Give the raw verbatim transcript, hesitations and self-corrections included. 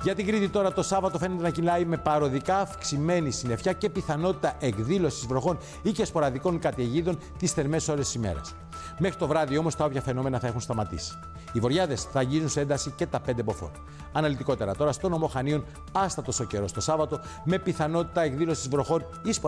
Για την Κρήτη τώρα το Σάββατο φαίνεται να κυλάει με παροδικά αυξημένη συννεφιά και πιθανότητα εκδήλωσης βροχών ή και σποραδικών καταιγίδων τις θερμές ώρες της ημέρας. Μέχρι το βράδυ όμως τα όποια φαινόμενα θα έχουν σταματήσει. Οι βοριάδες θα αγγίζουν σε ένταση και τα πέντε μποφόρ. Αναλυτικότερα τώρα, στο νομό Χανίων άστατος ο καιρός το Σάββατο με πιθανότητα εκδήλωσης βροχών ή σποραδικών